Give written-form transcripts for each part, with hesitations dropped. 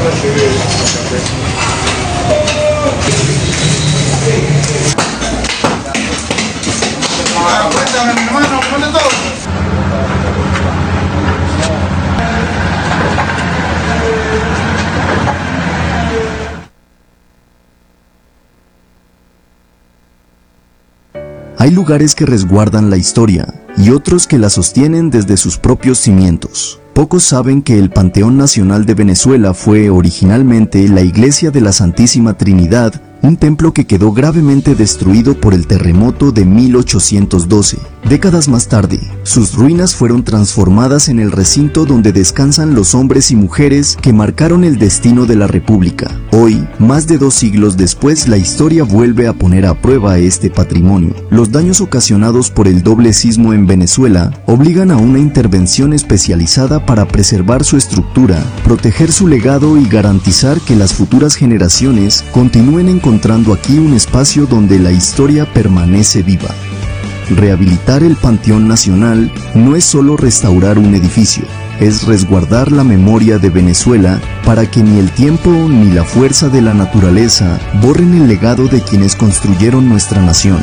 Cuéntame, mi hermano, ¿cómo le todo? Hay lugares que resguardan la historia y otros que la sostienen desde sus propios cimientos. Pocos saben que el Panteón Nacional de Venezuela fue originalmente la Iglesia de la Santísima Trinidad, un templo que quedó gravemente destruido por el terremoto de 1812. Décadas más tarde, sus ruinas fueron transformadas en el recinto donde descansan los hombres y mujeres que marcaron el destino de la República. Hoy, más de 2 siglos después, la historia vuelve a poner a prueba este patrimonio. Los daños ocasionados por el doble sismo en Venezuela obligan a una intervención especializada para preservar su estructura, proteger su legado y garantizar que las futuras generaciones continúen encontrando aquí un espacio donde la historia permanece viva. Rehabilitar el Panteón Nacional no es solo restaurar un edificio, es resguardar la memoria de Venezuela para que ni el tiempo ni la fuerza de la naturaleza borren el legado de quienes construyeron nuestra nación.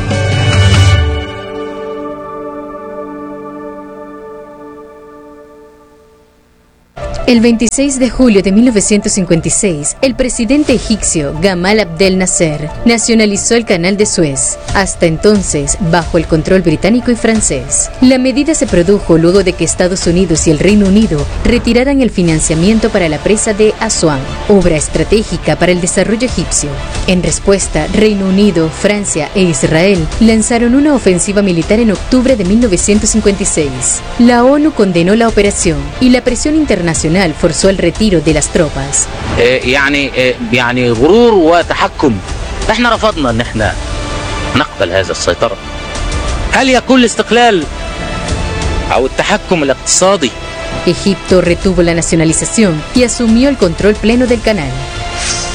El 26 de julio de 1956, el presidente egipcio Gamal Abdel Nasser nacionalizó el Canal de Suez, hasta entonces bajo el control británico y francés. La medida se produjo luego de que Estados Unidos y el Reino Unido retiraran el financiamiento para la presa de Asuán, obra estratégica para el desarrollo egipcio. En respuesta, Reino Unido, Francia e Israel lanzaron una ofensiva militar en octubre de 1956. La ONU condenó la operación y la presión internacional forzó el retiro de las tropas. يعني غرور وتحكم. نحن رفضنا ان احنا نقبل هذه السيطرة. هل يكون الاستقلال او التحكم الاقتصادي؟ Egipto retuvo la nacionalización y asumió el control pleno del canal.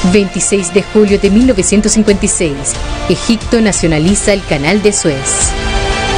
26 de julio de 1956, Egipto nacionaliza el Canal de Suez.